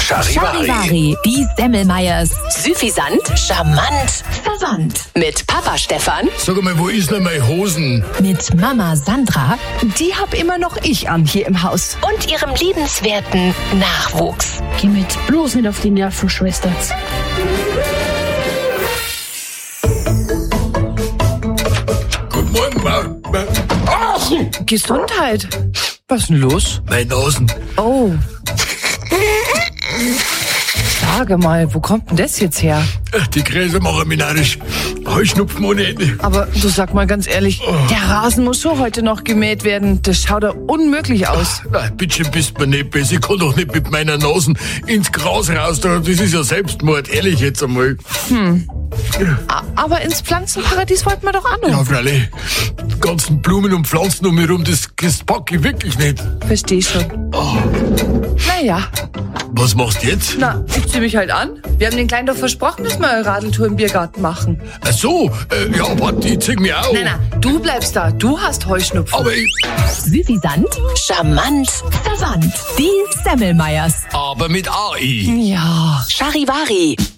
Charivari, die Semmelmeyers. Süffisant, charmant, verwandt. Mit Papa Stefan. Sag mal, wo ist denn meine Hosen? Mit Mama Sandra. Die hab immer noch ich an hier im Haus. Und ihrem liebenswerten Nachwuchs. Geh mit bloß nicht auf die Nerven, Schwester. Guten Morgen, Gesundheit. Was ist denn los? Meine Nasen. Oh. Sag mal, wo kommt denn das jetzt her? Die Gräser machen mich narrisch. Heuschnupfen ohne Ende. Aber du sag mal ganz ehrlich, der Rasen muss schon heute noch gemäht werden. Das schaut ja unmöglich aus. Nein, bitte bist mir nicht besser. Ich kann doch nicht mit meiner Nase ins Gras raus. Das ist ja Selbstmord, ehrlich jetzt einmal. Aber ins Pflanzenparadies wollten wir doch auch noch. Ja, freilich. Die ganzen Blumen und Pflanzen um mich rum, das pack ich wirklich nicht. Versteh schon. Naja, Was machst du jetzt? na, ich zieh mich halt an. Wir haben den Kleinen doch versprochen, dass wir eine Radeltour im Biergarten machen. Ach so, ja, warte, ich zieh mich auch. Nein, du bleibst da. Du hast Heuschnupfen. Aber ich... Süffisant, charmant, verwandt. Die Semmelmeyers. Aber mit AI. Ja. Charivari.